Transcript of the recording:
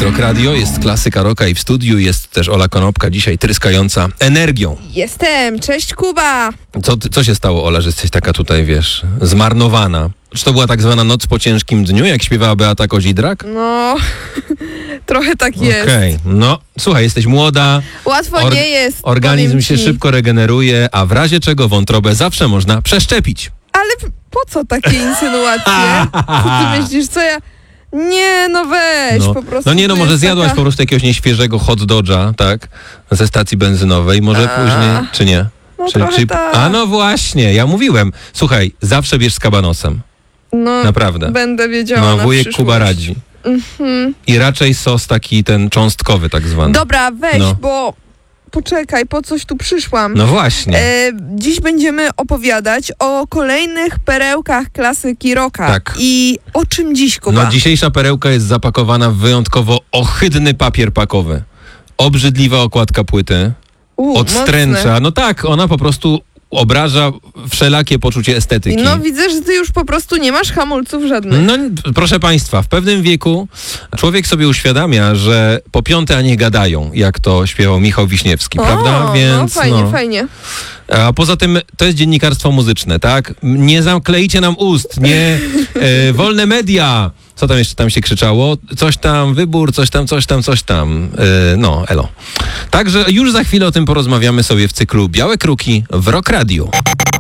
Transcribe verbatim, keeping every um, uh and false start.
Rock Radio, jest klasyka rocka i w studiu jest też Ola Konopka, dzisiaj tryskająca energią. Jestem, cześć Kuba. Co, co się stało, Ola, że jesteś taka tutaj, wiesz, zmarnowana? Czy to była tak zwana noc po ciężkim dniu, jak śpiewała Beata Kozidrak? No, trochę tak jest. Okej, okay. No, słuchaj, jesteś młoda. Łatwo or- nie jest. Organizm się ci. szybko regeneruje, a w razie czego wątrobę zawsze można przeszczepić. Ale po co takie insynuacje? Co ty myślisz, co ja... Nie, no weź, No, po prostu. no nie, no to może jest zjadłaś taka... po prostu jakiegoś nieświeżego hot dodge'a, tak? Ze stacji benzynowej, może A. później, czy nie? No czy, trochę czy... tak. A no właśnie, ja mówiłem. Słuchaj, zawsze bierz z kabanosem. No, Naprawdę. będę wiedziała No, na wujek przyszłość. Kuba radzi. Mhm. I raczej sos taki ten cząstkowy tak zwany. Dobra, weź, No. bo... Poczekaj, po coś tu przyszłam. No właśnie. E, dziś będziemy opowiadać o kolejnych perełkach klasyki rocka. Tak. I o czym dziś, Kuba? No dzisiejsza perełka jest zapakowana w wyjątkowo ohydny papier pakowy. Obrzydliwa okładka płyty. U, Odstręcza. mocne. No tak, ona po prostu obraża wszelakie poczucie estetyki. No widzę, że ty już po prostu nie masz hamulców żadnych. No proszę państwa, w pewnym wieku człowiek sobie uświadamia, że po piąte, a nie gadają, jak to śpiewał Michał Wiśniewski, O, prawda? Więc no fajnie, no. fajnie. A poza tym to jest dziennikarstwo muzyczne, tak? Nie zamklejcie nam ust, nie e, wolne media. Co tam jeszcze tam się krzyczało? Coś tam, wybór, coś tam, coś tam, coś tam. E, no, elo. Także już za chwilę o tym porozmawiamy sobie w cyklu Białe Kruki w Rock Radio.